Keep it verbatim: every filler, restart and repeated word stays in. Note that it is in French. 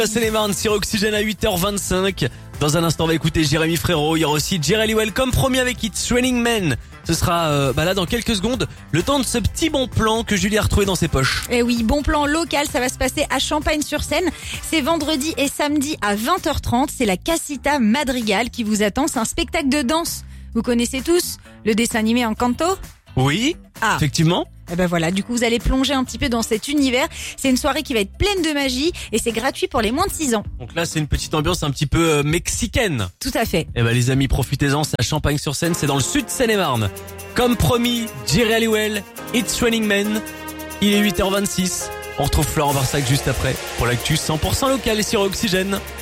Seine-et-Marne sur Oxygène à huit heures vingt-cinq. Dans un instant, on va écouter Jérémy Frérot. Il y aura aussi Jerry Welcome, promis avec It's Raining Men. Ce sera euh, bah là dans quelques secondes, le temps de ce petit bon plan que Julie a retrouvé dans ses poches. Et oui, bon plan local, ça va se passer à Champagne-sur-Seine. C'est vendredi et samedi à vingt heures trente. C'est la Casita Madrigal qui vous attend. C'est un spectacle de danse. Vous connaissez tous le dessin animé Encanto ? Oui, Ah. effectivement. Et ben voilà, du coup vous allez plonger un petit peu dans cet univers. C'est une soirée qui va être pleine de magie et c'est gratuit pour les moins de six ans. Donc là, c'est une petite ambiance un petit peu euh, mexicaine. Tout à fait. Eh ben les amis, profitez-en, c'est à Champagne-sur-Seine, c'est dans le sud de Seine-et-Marne. Comme promis, Jerry Halliwell, It's Raining Men. Il est huit heures vingt-six. On retrouve Florent Barsac juste après pour l'actu cent pour cent local et sur Oxygène.